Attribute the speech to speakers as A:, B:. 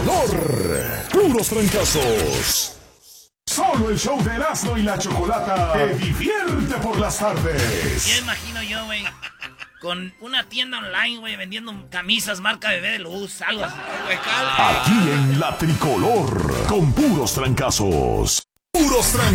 A: tricolor. Puros trancazos. Solo el show de Erasmo y la Chocolata te divierte por las tardes.
B: Ya imagino yo, güey, con una tienda online, güey, vendiendo camisas marca Bebé de Luz, algo así.
A: Aquí en la tricolor, con puros trancazos. Puros trancazos.